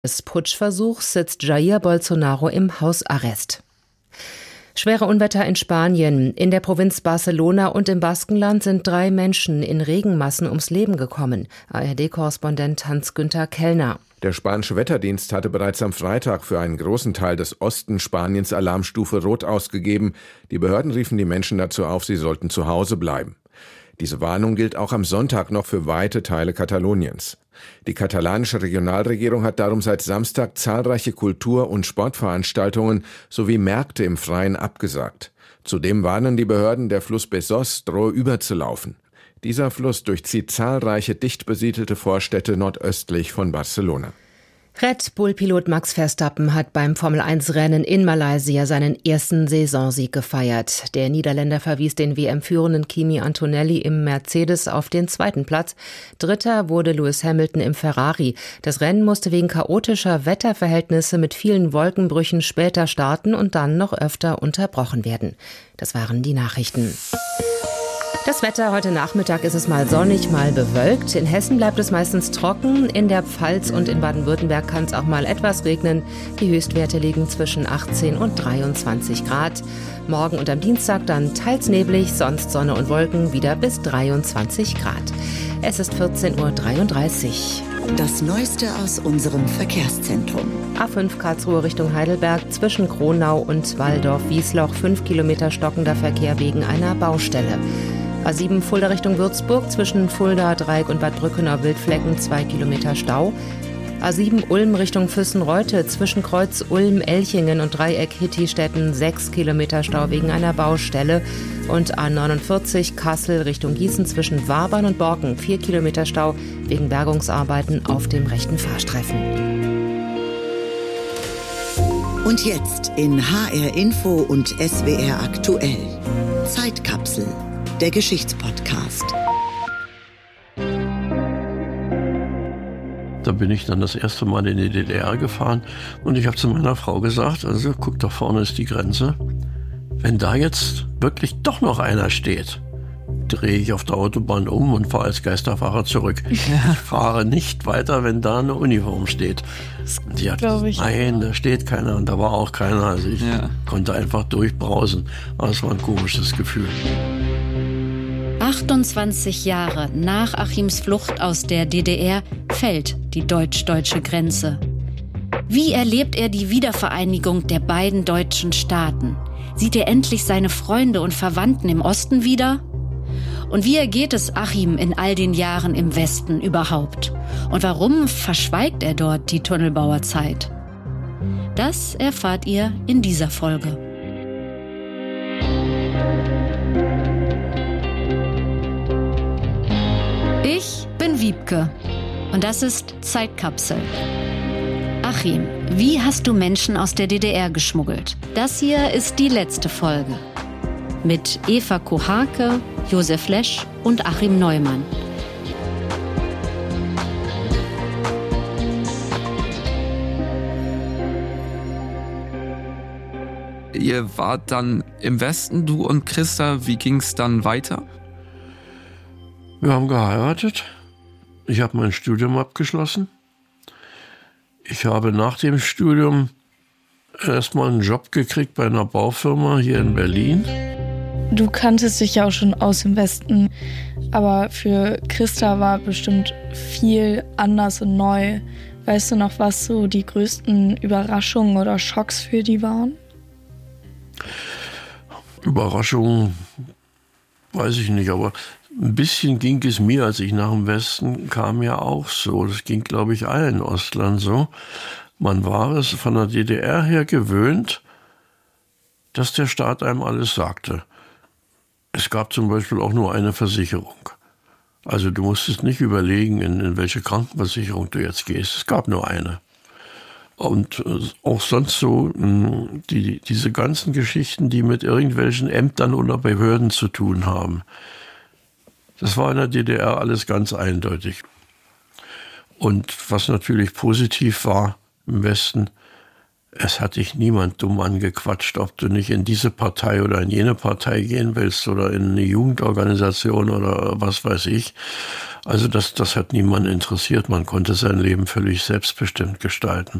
des Putschversuchs sitzt Jair Bolsonaro im Hausarrest. Schwere Unwetter in Spanien. In der Provinz Barcelona und im Baskenland sind 3 Menschen in Regenmassen ums Leben gekommen. ARD-Korrespondent Hans-Günther Kellner. Der spanische Wetterdienst hatte bereits am Freitag für einen großen Teil des Osten Spaniens Alarmstufe Rot ausgegeben. Die Behörden riefen die Menschen dazu auf, sie sollten zu Hause bleiben. Diese Warnung gilt auch am Sonntag noch für weite Teile Kataloniens. Die katalanische Regionalregierung hat darum seit Samstag zahlreiche Kultur- und Sportveranstaltungen sowie Märkte im Freien abgesagt. Zudem warnen die Behörden, der Fluss Besós drohe überzulaufen. Dieser Fluss durchzieht zahlreiche dicht besiedelte Vorstädte nordöstlich von Barcelona. Red Bull-Pilot Max Verstappen hat beim Formel-1-Rennen in Malaysia seinen ersten Saisonsieg gefeiert. Der Niederländer verwies den WM-führenden Kimi Antonelli im Mercedes auf den 2. Platz. Dritter wurde Lewis Hamilton im Ferrari. Das Rennen musste wegen chaotischer Wetterverhältnisse mit vielen Wolkenbrüchen später starten und dann noch öfter unterbrochen werden. Das waren die Nachrichten. Das Wetter: Heute Nachmittag ist es mal sonnig, mal bewölkt. In Hessen bleibt es meistens trocken. In der Pfalz und in Baden-Württemberg kann es auch mal etwas regnen. Die Höchstwerte liegen zwischen 18 und 23 Grad. Morgen und am Dienstag dann teils neblig, sonst Sonne und Wolken, wieder bis 23 Grad. Es ist 14:33 Uhr. Das Neueste aus unserem Verkehrszentrum. A5 Karlsruhe Richtung Heidelberg, zwischen Kronau und Walldorf-Wiesloch 5 Kilometer stockender Verkehr wegen einer Baustelle. A7 Fulda Richtung Würzburg, zwischen Fulda, Dreieck und Bad Brückener Wildflecken 2 Kilometer Stau. A7 Ulm Richtung Füssen-Reute, zwischen Kreuz Ulm, Elchingen und Dreieck Hittistetten 6 Kilometer Stau wegen einer Baustelle. Und A49 Kassel Richtung Gießen, zwischen Wabern und Borken 4 Kilometer Stau wegen Bergungsarbeiten auf dem rechten Fahrstreifen. Und jetzt in HR Info und SWR aktuell. Zeitkapsel, der Geschichtspodcast. Da bin ich dann das erste Mal in die DDR gefahren und ich habe zu meiner Frau gesagt, also guck, da vorne ist die Grenze. Wenn da jetzt wirklich doch noch einer steht, drehe ich auf der Autobahn um und fahre als Geisterfahrer zurück. Ja. Ich fahre nicht weiter, wenn da eine Uniform steht. Die hat gesagt, nein, da steht keiner und da war auch keiner. Also ich konnte einfach durchbrausen. Aber es war ein komisches Gefühl. 28 Jahre nach Achims Flucht aus der DDR fällt die deutsch-deutsche Grenze. Wie erlebt er die Wiedervereinigung der beiden deutschen Staaten? Sieht er endlich seine Freunde und Verwandten im Osten wieder? Und wie ergeht es Achim in all den Jahren im Westen überhaupt? Und warum verschweigt er dort die Tunnelbauerzeit? Das erfahrt ihr in dieser Folge. Ich bin Wiebke und das ist Zeitkapsel. Achim, wie hast du Menschen aus der DDR geschmuggelt? Das hier ist die letzte Folge. Mit Eva Kohake, Josef Lesch und Achim Neumann. Ihr wart dann im Westen, du und Christa. Wie ging es dann weiter? Wir haben geheiratet. Ich habe mein Studium abgeschlossen. Ich habe nach dem Studium erstmal einen Job gekriegt bei einer Baufirma hier in Berlin. Du kanntest dich ja auch schon aus dem Westen, aber für Christa war bestimmt viel anders und neu. Weißt du noch, was so die größten Überraschungen oder Schocks für die waren? Überraschungen weiß ich nicht, aber ein bisschen ging es mir, als ich nach dem Westen kam, ja auch so. Das ging, glaube ich, allen Ostlern so. Man war es von der DDR her gewöhnt, dass der Staat einem alles sagte. Es gab zum Beispiel auch nur eine Versicherung. Also du musstest nicht überlegen, in welche Krankenversicherung du jetzt gehst. Es gab nur eine. Und auch sonst so diese ganzen Geschichten, die mit irgendwelchen Ämtern oder Behörden zu tun haben. Das war in der DDR alles ganz eindeutig. Und was natürlich positiv war im Westen, es hat dich niemand dumm angequatscht, ob du nicht in diese Partei oder in jene Partei gehen willst oder in eine Jugendorganisation oder was weiß ich. Also das hat niemanden interessiert. Man konnte sein Leben völlig selbstbestimmt gestalten.